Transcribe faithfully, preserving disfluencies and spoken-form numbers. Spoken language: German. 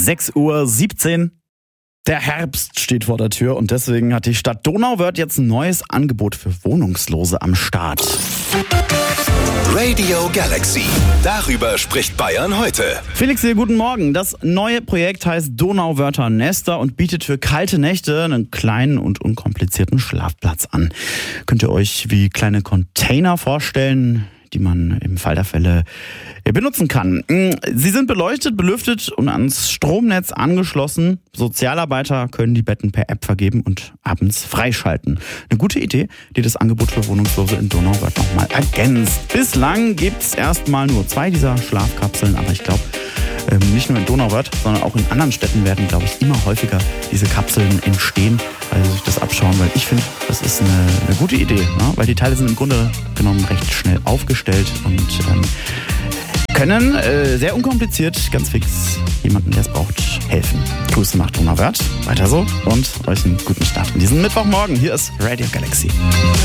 sechs Uhr siebzehn. Der Herbst steht vor der Tür und deswegen hat die Stadt Donauwörth jetzt ein neues Angebot für Wohnungslose am Start. Radio Galaxy. Darüber spricht Bayern heute. Felix hier, guten Morgen. Das neue Projekt heißt Donauwörther Nester und bietet für kalte Nächte einen kleinen und unkomplizierten Schlafplatz an. Könnt ihr euch wie kleine Container vorstellen, die man im Fall der Fälle benutzen kann. Sie sind beleuchtet, belüftet und ans Stromnetz angeschlossen. Sozialarbeiter können die Betten per App vergeben und abends freischalten. Eine gute Idee, die das Angebot für Wohnungslose in Donauwörth nochmal ergänzt. Bislang gibt's erstmal nur zwei dieser Schlafkapseln, aber ich glaube, nicht nur in Donauwörth, sondern auch in anderen Städten werden, glaube ich, immer häufiger diese Kapseln entstehen, weil sie sich das abschauen, weil ich finde, das ist eine, eine gute Idee, ne? Weil die Teile sind im Grunde genommen recht schnell aufgestellt und ähm, können äh, sehr unkompliziert, ganz fix jemanden, der es braucht, helfen. Grüße nach Donauwörth, weiter so und euch einen guten Start in diesen Mittwochmorgen. Hier ist Radio Galaxy.